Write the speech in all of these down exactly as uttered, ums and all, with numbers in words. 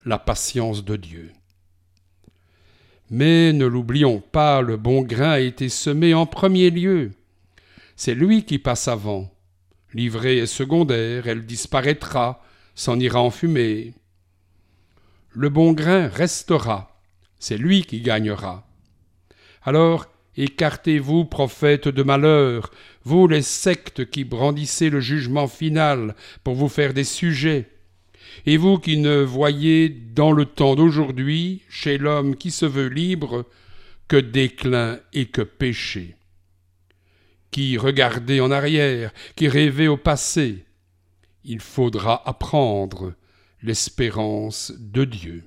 la patience de Dieu. Mais ne l'oublions pas, le bon grain a été semé en premier lieu. C'est lui qui passe avant. L'ivrée est secondaire, elle disparaîtra, s'en ira en fumée. Le bon grain restera, c'est lui qui gagnera. Alors, écartez-vous, prophètes de malheur, vous les sectes qui brandissez le jugement final pour vous faire des sujets, et vous qui ne voyez dans le temps d'aujourd'hui, chez l'homme qui se veut libre, que déclin et que péché. Qui regardez en arrière, qui rêvez au passé, il faudra apprendre l'espérance de Dieu.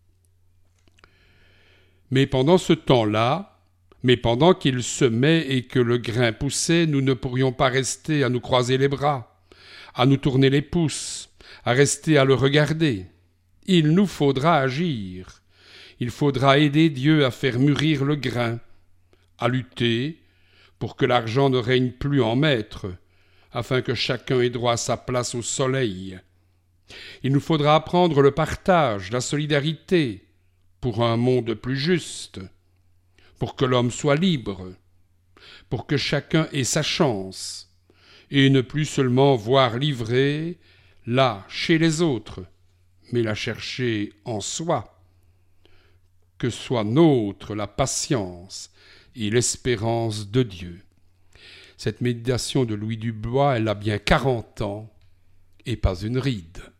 Mais pendant ce temps-là, mais pendant qu'il semait et que le grain poussait, nous ne pourrions pas rester à nous croiser les bras, à nous tourner les pouces, à rester à le regarder. Il nous faudra agir. Il faudra aider Dieu à faire mûrir le grain, à lutter pour que l'argent ne règne plus en maître, afin que chacun ait droit à sa place au soleil. Il nous faudra apprendre le partage, la solidarité, pour un monde plus juste, pour que l'homme soit libre, pour que chacun ait sa chance, et ne plus seulement voir l'ivrée là, chez les autres, mais la chercher en soi. Que soit nôtre la patience et l'espérance de Dieu. Cette méditation de Louis Dubois, elle a bien quarante ans et pas une ride.